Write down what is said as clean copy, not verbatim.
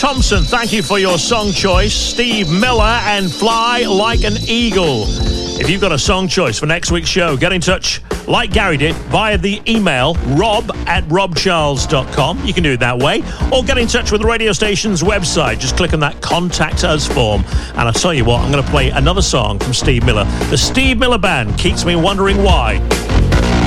Thompson, thank you for your song choice. Steve Miller and Fly Like an Eagle. If you've got a song choice for next week's show, get in touch like Gary did via the email rob@robcharles.com. You can do it that way. Or get in touch with the radio station's website. Just click on that Contact Us form. And I'll tell you what, I'm going to play another song from Steve Miller. The Steve Miller Band, Keeps Me Wondering Why.